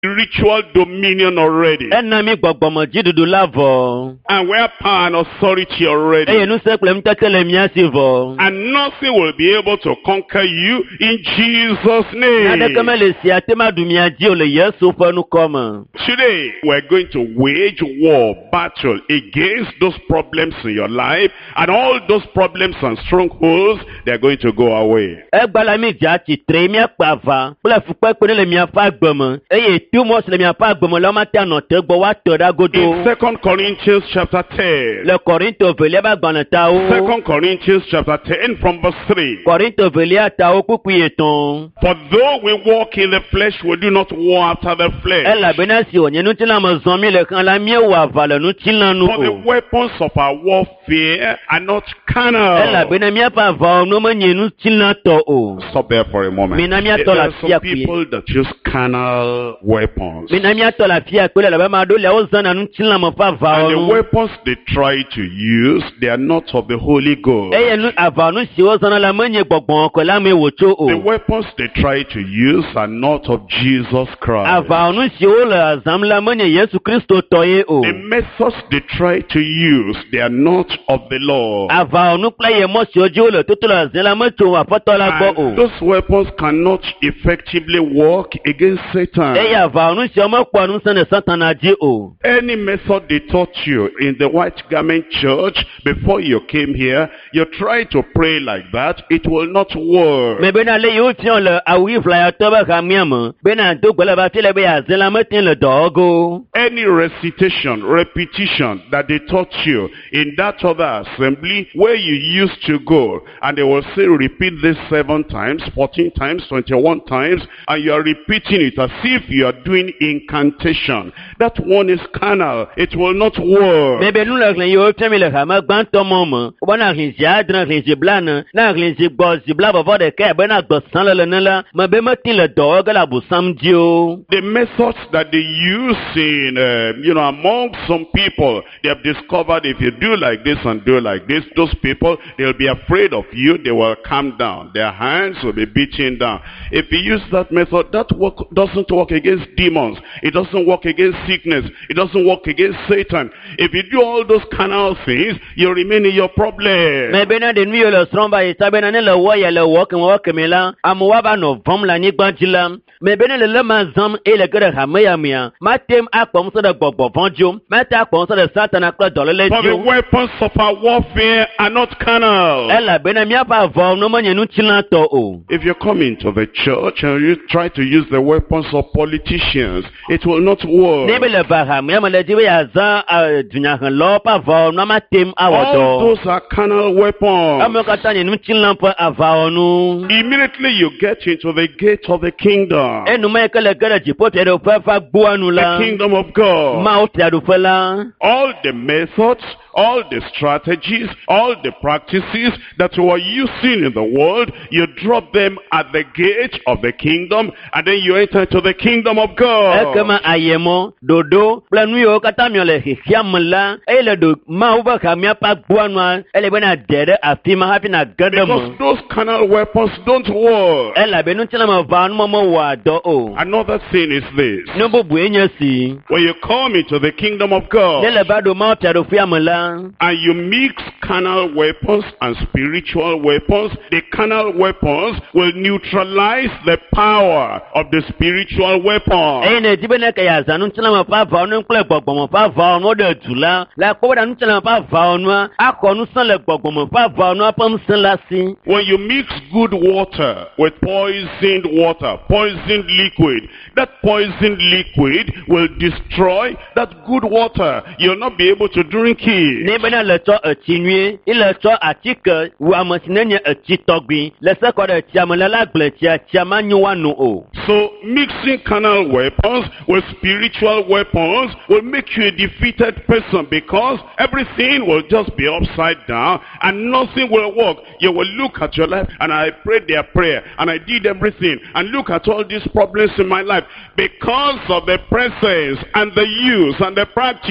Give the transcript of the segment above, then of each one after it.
spiritual dominion already. Enami gbogbomo jidudu lavo. And we have power and authority already. Eye nu se plem tetele miasivo. And nothing will be able to conquer you in Jesus' name. Adekemele si atema dumia ji ole Yesu fonu koma. Today, we're going to wage war, battle against those problems in your life, and all those problems and strongholds, they're going to go away. Egbala mi ja ti tre mi apava. Pele fupe pe le mi afa gbomo. Eye tu mo le mi afa gbomo lo ma ta no te gbo wa to da godo. In 2 Corinthians chapter 10. Le Korinto vele ba gbana ta o. 2 Corinthians chapter 10 from verse 3. Korinto vele ta o kuku yeton. For though we walk in the flesh, we do not war after the flesh. Ela benasi o nyenu ti la mo zon mi le kan la mi wa vale nu ti lanu For the o. weapons of our warfare are not carnal. Ela benami apa va no mo nyenu ti la to o. Stop there for a moment. Minami There atola are some fia people that use carnal weapons. Minami atola fia pe la ba ma do le o zana nu ti la mo fa va And the o. weapons they try to use, they are not of the Holy Ghost. Eye nu ava nu si o zana la menye gbogbon ko la me wo cho o. The weapons they try to use are not of Jesus Christ. Ava nu si o la azam la menye Yesu Kristo toye o. The methods they try to use, they are not of the Lord. Ava nu pla ye mo si ojo le to la zela mo to wa foto la gbo And o. those weapons cannot effectively work against Satan. Eye ava nu si o mo po nu sene Satan aji o. Any method they taught you in the White Garment Church before you came here, you try to pray like that, it will not work. Me bena le yo ti on le awi flyer to ba ka miamo. Bena do gbele ba ti le be ya zela mo tin le dogo. Any recitation, repetition that they taught you in that other assembly where you used to go, and they will say repeat this 7 times, 14 times, 21 times, and you are repeating it as if you are doing incantation. That one is carnal. It will not work. Me be nu le yo ti mi le ka ma gban to mo mo. O na rin si adran rin si blana, na rin si gbo si bla bo de ke be na gbo san le na me be ma tin le dogo la bu sam ji o. The methods that they use in, among some people, they have discovered if you do like this and do like this, those people, they'll be afraid of you, they will calm down. Their hands will be beaten down. If you use that method, that doesn't work against demons. It doesn't work against sickness. It doesn't work against Satan. If you do all those carnal things, you remain in your problem. Me be na de nu yo le strong ba ita be na ne le wo ya le wo ke me la. Amu wa ba no vom la ni gban ji la. Me be na le ma zam e le gere ha me ya me ya. Ma tem akpom so de gbogbo vonjo. Ma ta akpom so de Satan aklo dole le For the jo. weapons of our warfare are not carnal. Ela be na mi apa vom no mo nyenu ti la to o. If you come into the church and you try to use the weapons of politicians, it will not work. Ne be le ba ha me ma le di be ya za dunya han lo pa vom no ma tem All awodo. those are carnal weapons. Amo kata nyenu ti la pa ava onu. Immediately you get into the gate of the kingdom. Enu ma ke le gere ji po te do fa gbo anu The la. kingdom of God. Ma o ti adu fa la. All the methods, all the strategies, all the practices that you are using in the world, you drop them at the gate of the kingdom, and then you enter into the kingdom of God. Ekema ayemo dodo planu yo kata mi ole hiamla ele do ma uba kamia pa gboanwa ele bena dere afima happy na Because gadamo those carnal weapons don't work. ela benu tila ma van mo wa do o Another thing is this. no bobu enya si When you come into the kingdom of God, ele bado ma ta do fiamla and you mix carnal weapons and spiritual weapons, the carnal weapons will neutralize the power of the spiritual weapon. ene dibena ka ya zanu tila ma pa va no kle gbogbo mo pa va no de tula la ko da nu tila ma pa va no akonu san le gbogbo mo pa va no apam san la si. When you mix good water with poisoned water, poisoned liquid, that poisoned liquid will destroy that good water. You'll not be able to drink it. Ne bena le to etinue ile to atike wa masinenye etitogbi le se ko de tiamala la gle tiamanyu wanu o. So mixing carnal weapons with spiritual weapons will make you a defeated person, because everything will just be upside down and nothing will work. You will look at your life, and I prayed their prayer and I did everything, and look at all these problems in my life because of the presence and the use and the practice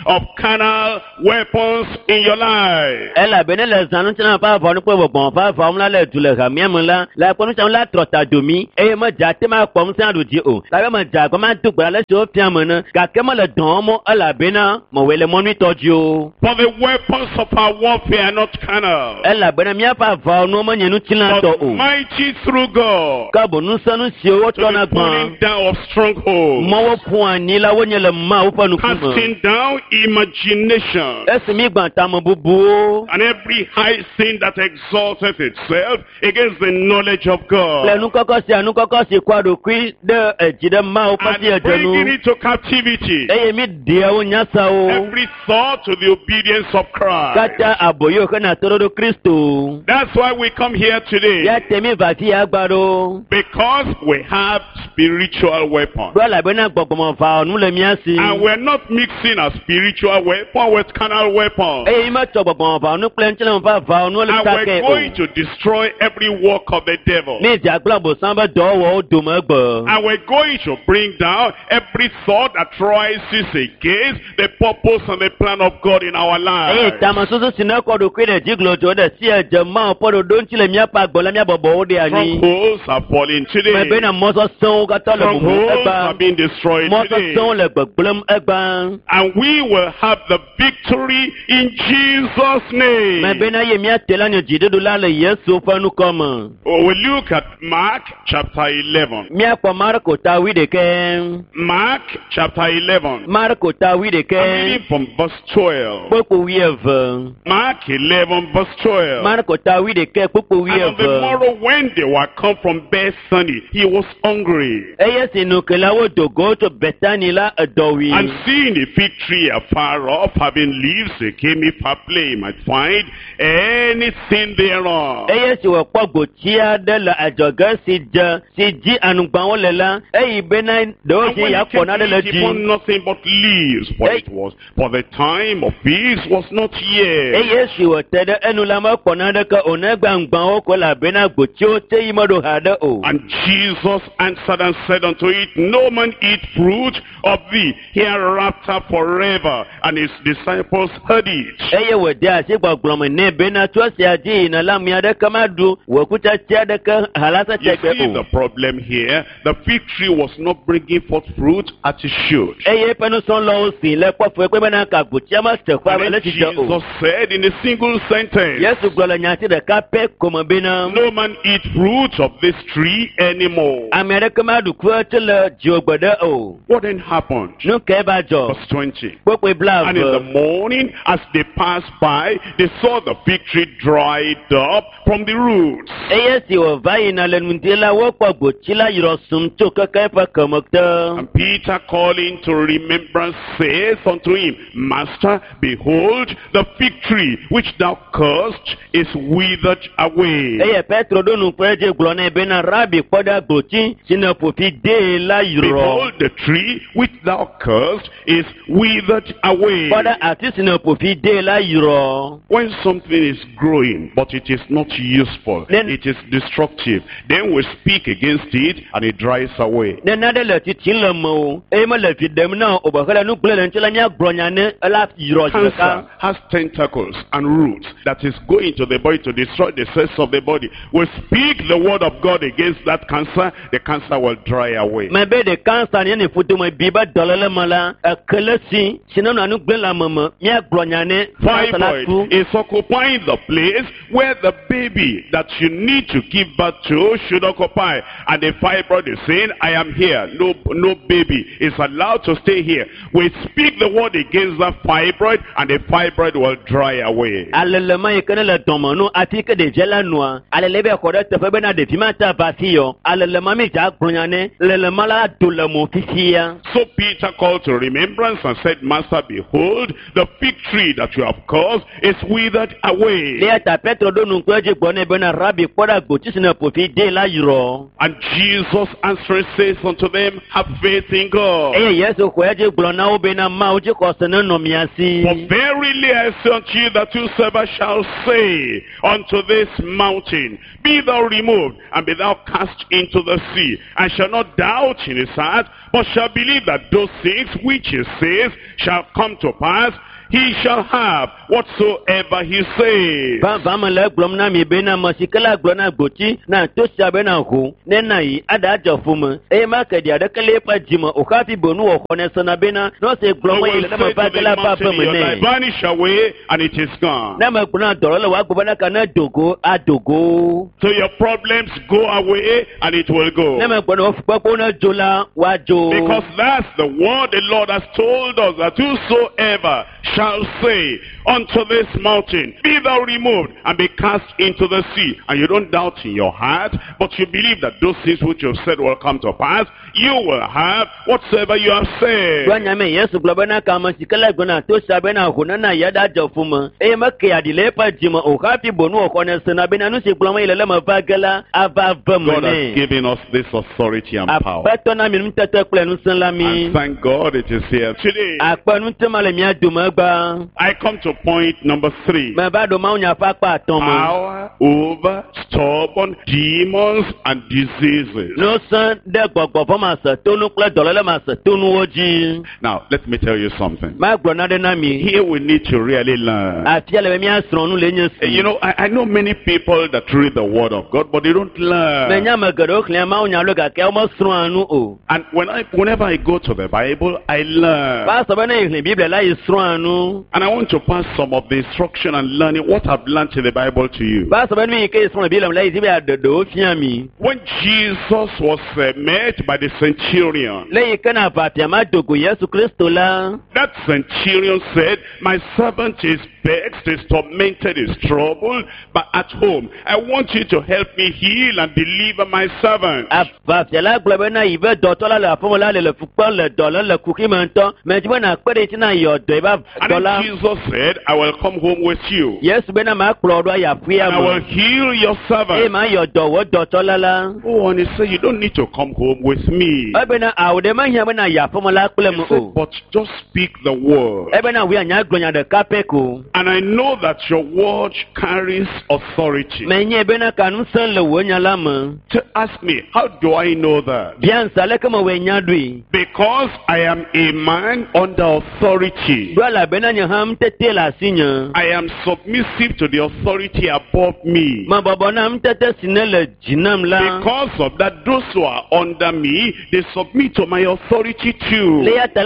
of carnal weapons in your life. Ela bene le zanu chana pa fa nu pe bon fa formula le tu le gamia la la ponu chan la trota domi e ma jate ma pom san do di o la ma ja ko ma tu gba le so pian mo na ka ke ma le don mo ela bena mo wele mo ni toji o. For the weapons of our warfare are not carnal, Ela bene mi pa fa nu mo nyenu china to but o mighty through God ka bonu sanu si o to to na the pulling gban down of strongholds, mo wo puan ni la wo nyele ma wo pa nu kuma casting down imagination, esimi gban ta mo bubu and every high sin that exalteth itself against the knowledge of God, le nu koko si kwa do kwi de ejide ma wo pa and si ejenu bringing it to captivity, eye mi dia wo nyasa o every thought to the obedience of Christ. kata aboyo kana torodo Kristo That's why we come here today, ya temi vati agbaro because we have spiritual weapons. brola bena gbogbomo fa onu le miasi And we're not mixing a spiritual weapon with carnal weapons. eye ma to gbogbomo fa onu plenchele fa onu le And we're take going o to destroy every work of the devil. ni ti agbabo sanba dowo o do mo gbo And we're going to bring down every thought that rises against the purpose and the plan of God in our eye lives. tama susu sinako do kwi de jiglo to de si eje ma podo don chile mi apa gbo la mi abobo o de ani Strongholds are falling me today. bena moso son ka to le bubu Strongholds are egba being destroyed moso today. son le gbogblem egba And we will have the victory in Jesus' me name. bena ye mi atela ni jidedu la le Yesu fa nu komo We look at Mark chapter 11. mi akpo Marko ta wi de ke Mark chapter 11. Marko ta wi de I'm ke reading from verse 12. popo wi eve Mark 11 verse 12. Marko ta wi de ke popo wi And on the eve morrow when they were come from Bethany, he was hungry. eye sinu kela wo dogo to Bethany la edowi And seeing a fig tree afar off, having leaves, he came if haply he might find anything thereon. eye si wo pogbo ti ade la ajoge si ji anugban wo le la eye bena do And si when ya he came po na de to le it, he found ji nothing but leaves, for Hey. it was, for the time of figs was not yet. eye si wo te de enu la ma po na de ke onegbangban wo ko la bena gbo ti o te yi modo ha de o And Jesus answered and said unto it, No man eat fruit of thee hereafter forever. And his disciples heard it. eye wo de asi gbogblom ne bena to si aji na la mi ade ke ma du wo kuta ti ade ke halasa You te see o the problem here. The fig tree was not bringing forth fruit as it should. eye penu son lo si le po fwe pe bena ka gbo ti ma te kwa And le then ti je o Jesus said in a single sentence, Yesu gbolo nyati de ka pe komo bena No man eat fruit of this tree anymore. America ma du ku te le ji ogbede o What then happened? nu ke ba jo Verse 20. popo blav And in the morning, as they passed by, they saw the fig tree dried up from the roots. eye si o vai na le nuntela wo po gbo ti la yiro sum to ke pa komo ta And Peter, calling to remembrance, saith unto him, Master, behold, the fig tree which thou cursed is withered away. eye Petro do nu pe je gbolo na bena rabi poda gbo ti sina po fi de la yiro Behold, the tree which thou cursed is withered away. poda ati sina po fi de la yiro When something is growing, but it is not useful, Then- it is destructive, then we speak against it and it dries away. ne na de le ti tin le mo e ma le fi dem na o ba kala nu gbolo le ntela nya gronya ne la yiro Cancer ka has tentacles and roots that is going to the body to destroy the cells of the body. We speak the word of God against that cancer, the cancer will dry away. me be de cancer ne ne futu me bi ba dolele mala akele si sino na nu gbela mama mi gronya ne Fibroid is occupying the place where the baby that you need to give birth to should occupy. And the fibroid is saying, I am here. No baby is allowed to stay here. We speak the word against that fibroid and the fibroid will dry away. alele ma ikene le domo no ati ke de jela noa alele be ko de te fe be na de fi ma ta ba fi yo alele ma mi ja gronya ne lele mala do le mo fifia So Peter called to remembrance and said, Master, behold, the fig tree that you have caused is withered away. le ta Petro do nu ko je gbo ne be na rabi poda gbo ti sina po fi de la yiro And Jesus answering says unto them, Have faith in God. Yesu ko je gbo na o be na ma o je ko se na no mi asi For verily I say unto you that whosoever shall say unto this mountain, Be thou removed, and be thou cast into the sea, and shall not doubt in his heart, but shall believe that those things which he says shall come to pass, he shall have whatsoever he says. Vamale glomna mi bena masikala glona goti na to sabena hu nena yi ada jofuma e maka dia de kele pa jima o kafi bonu o konesana bena no se gloma ile na ba kala pa pa mene vanish away and it is gone. Na ma kuna dolo wa gobana kana dogo adogo. So your problems go away and it will go. Na ma kuna ofpo na jola wa jo. Because that's the word the Lord has told us, that whosoever shall say unto this mountain, be thou removed and be cast into the sea, and you don't doubt in your heart, but you believe that those things which you have said will come to pass, you will have whatsoever you have said. Yesu globana kama sikala gona to sabena hunana yada jofuma e make adile pa jima o kafi bonu o konesana bena no se gloma ile lema bagala ava vamene. God has given us this authority and power. Apatona mi mtete klenu sanlami. And thank God it is here today. Akpanu temale mi adumagba. I come to point number 3. Power over stubborn demons and diseases. Now, let me tell you something. Here we need to really learn. You know, I know many people that read the word of God, but they don't learn. And whenever I go to the Bible, I learn. And I want to pass some of the instruction and learning what I've learned in the Bible to you. When Jesus was met by the centurion, that centurion said, my servant is vexed, is tormented, is troubled, but at home I want you to help me heal and deliver my servant. And then Jesus said, I will come home with you. Yes, and I will heal your servant. Oh, and he said, you don't need to come home with me. He said, but just speak the word. And I know that your word carries authority. To ask me, how do I know that? Because I am a man under authority. I am submissive to the authority above me. Because of that, those who are under me, they submit to my authority too.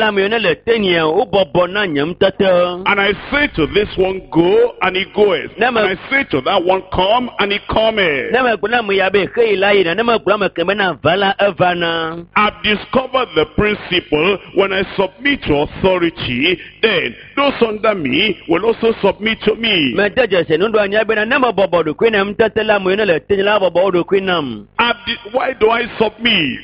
And I say to this one, go, and he goeth. And I say to that one, come, and he cometh. I've discovered the principle: when I submit to authority, then those under me will also submit to me. Why do I submit?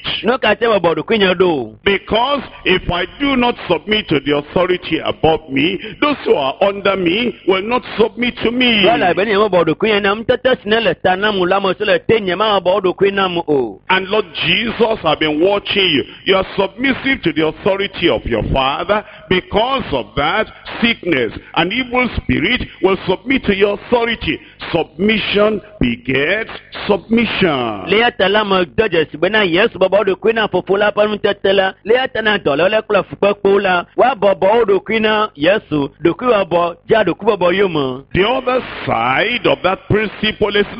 Because if I do not submit to the authority above me, those who are under me will not submit to me. And Lord Jesus, I've been watching you. You are submissive to the authority of your Father. Because of that, sickness and evil spirit will submit to your authority. Submission begets submission. The other side of that principle is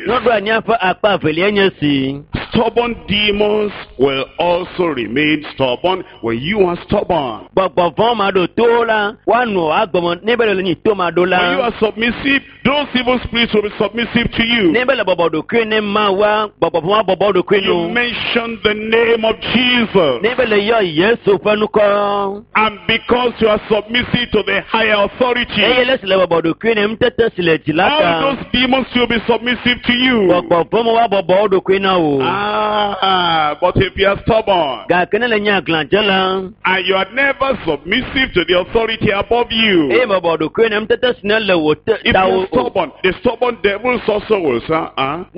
this: stubborn demons will also remain stubborn when you are stubborn. When you are submissive, those evil spirits will be submissive to you. You mention the name of Jesus. And because you are submissive to the higher authority, all those demons will be submissive to you. But if you are stubborn, and you are never submissive to the authority above you, if you are stubborn, the stubborn devils also will say,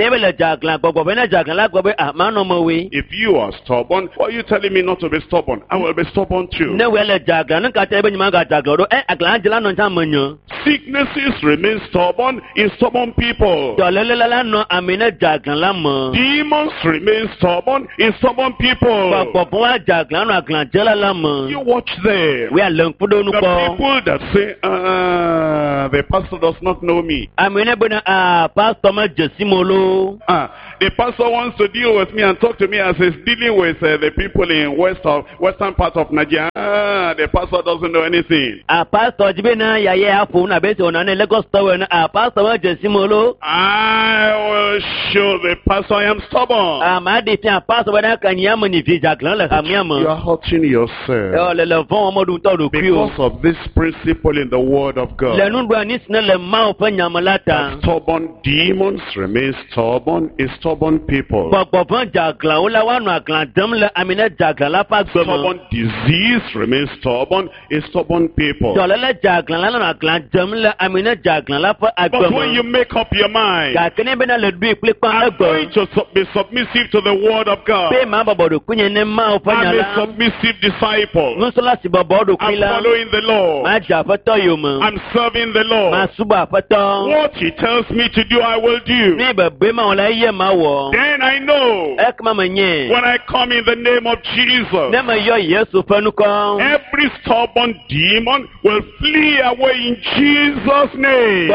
if you are stubborn, why are you telling me not to be stubborn? I will be stubborn too. Sicknesses remain stubborn in stubborn people. Demons remain stubborn in stubborn people. You watch them. The people that say, the pastor does not know me. The pastor wants to deal with me and talk to me as he's dealing with the people in western part of Nigeria. The pastor doesn't know anything. I will show the pastor I am stubborn. You are hurting yourself because of this principle in the Word of God. Stubborn demons remain stubborn in stubborn people. Stubborn disease remains stubborn in stubborn people. But when you make up your mind, I'm going to be submissive to the Word of God. I'm a submissive disciple. I'm following the Lord. I'm serving the Lord. What He tells me to do, I will do. Then I know when I come in the name of Jesus, every stubborn demon will flee away in Jesus' name.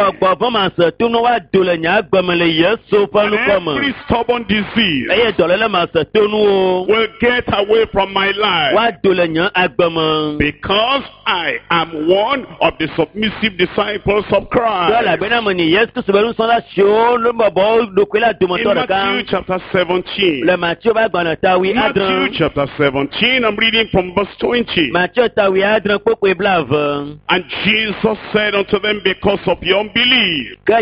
And every stubborn disease will get away from my life, because I am one of the submissive disciples of Christ. In Matthew chapter 17. Matthew chapter 17, I'm reading from verse 20. And Jesus said unto them, because of your unbelief. For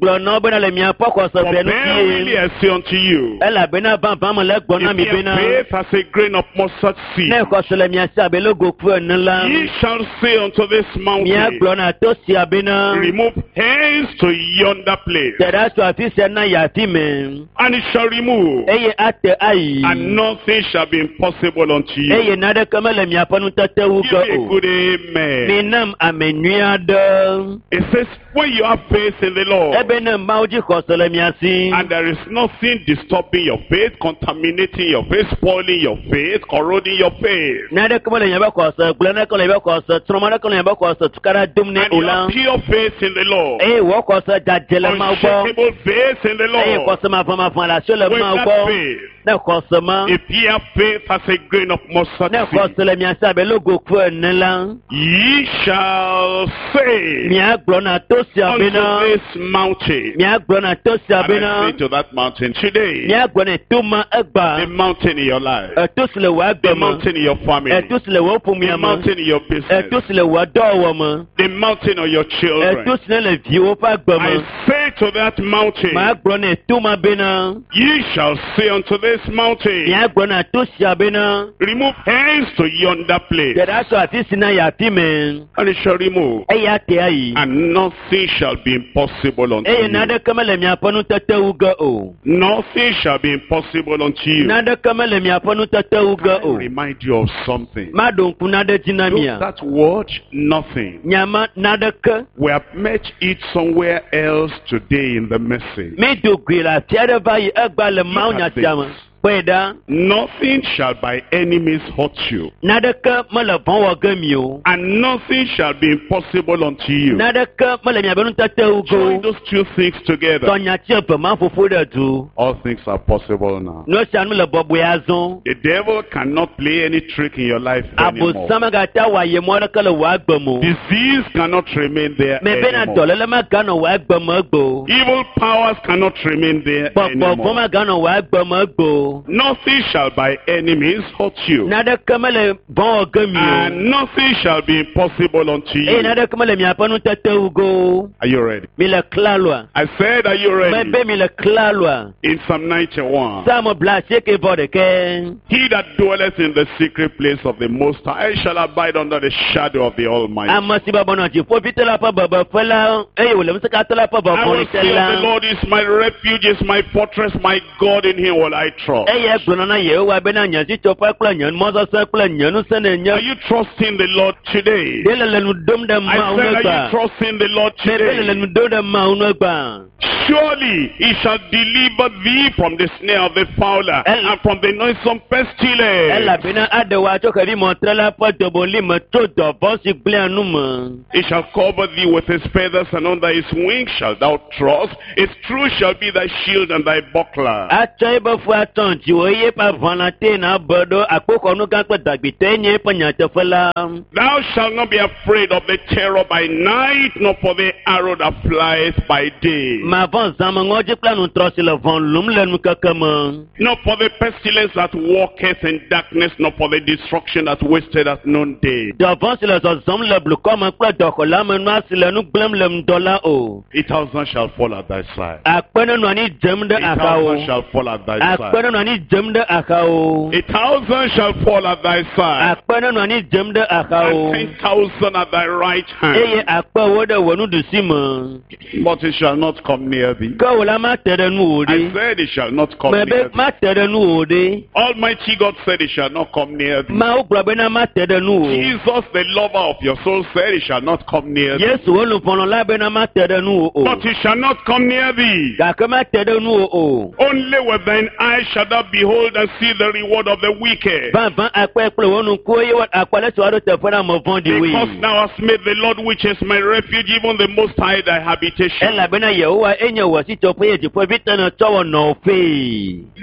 verily I say unto you, if your faith has a grain of mustard seed, ye shall say unto this mountain, remove hence to yonder place, and it shall remove, and nothing shall be impossible unto you. Give me a good amen. It says, when you have faith in the Lord, and there is nothing disturbing your faith, contaminating your faith, spoiling your faith, corroding your faith, and you have pure faith in the Lord, unshakable faith in the Lord, with that faith, if ye have faith as a grain of mustard seed, ye shall say unto this mountain, and I say to that mountain today, the mountain in your life, the mountain in your family, the mountain in your business, the mountain of your children, I say to that mountain, ye shall say unto this mountain, remove hence to yonder place, and it shall remove, and nothing shall be impossible unto you. Nothing shall be impossible unto you. I remind you of something. That word, nothing, we have met it somewhere else today in the message. Nothing shall by any means hurt you, and nothing shall be impossible unto you. Join those two things together. All things are possible now. The devil cannot play any trick in your life anymore. Disease cannot remain there anymore. Evil powers cannot remain there anymore. Nothing shall by any means hurt you, and nothing shall be impossible unto you. Are you ready? I said, are you ready? In Psalm 91, he that dwelleth in the secret place of the Most High shall abide under the shadow of the Almighty. I will say of the Lord is my refuge, is my fortress, my God, in him will I trust. Lord? Are you trusting the Lord today? I said, are you trusting the Lord today? Surely he shall deliver thee from the snare of the fowler and from the noisome pestilence. He shall cover thee with his feathers, and under his wings shalt thou trust. His truth shall be thy shield and thy buckler. Thou shalt not be afraid of the terror by night, nor for the arrow that flieth by day, nor for the pestilence that walketh in darkness, nor for the destruction that wasteth at noonday. 1,000 shall fall at thy side. 1,000 shall fall at thy side. 1,000 shall fall at thy side. And 10,000 at thy right hand. But it shall not come near thee. I said it shall not come near thee. Almighty God said it shall not come near thee. Jesus, the lover of your soul, said it shall not come near thee. But it shall not come near thee. Only with thine eyes shalt thou behold and see the reward of the wicked. Because thou hast made the Lord, which is my refuge, even the Most High, thy habitation.